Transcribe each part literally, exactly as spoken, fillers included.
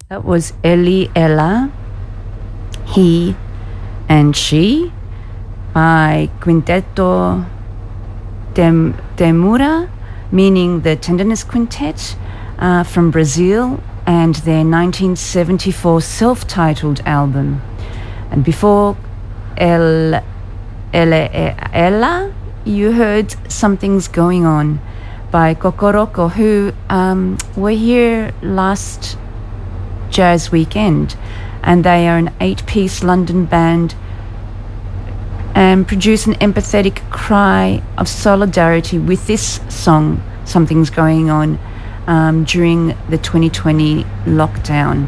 That was Eli Ella, He and She by Quinteto Tem- Temura, meaning the Tenderness Quintet, uh, from Brazil, and their nineteen seventy-four self-titled album. And before El, Ele, Ella, you heard Something's Going On by Kokoroko, who um, were here last Jazz Weekend, and they are an eight-piece London band and produce an empathetic cry of solidarity with this song, Something's Going On, um, during the twenty twenty lockdown.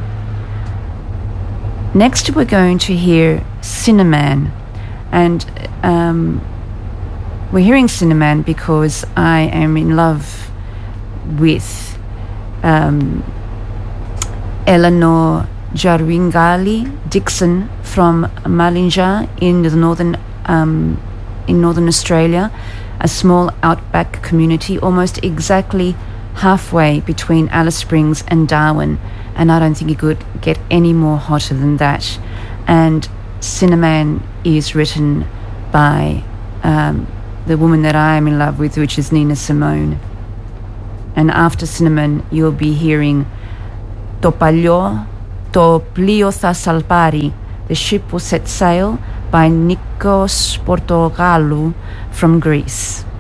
Next we're going to hear Cinnamon, and um, we're hearing Cinnamon because I am in love with um, Eleanor Jarwingali Dixon from Malinja in the northern um, in northern Australia, a small outback community almost exactly halfway between Alice Springs and Darwin, and I don't think it could get any more hotter than that. And Cinnamon is written by um, the woman that I am in love with, which is Nina Simone. And after Cinnamon, you'll be hearing Topalio, Toplio Salpari, The Ship Will Set Sail by Nikos Portogalou from Greece.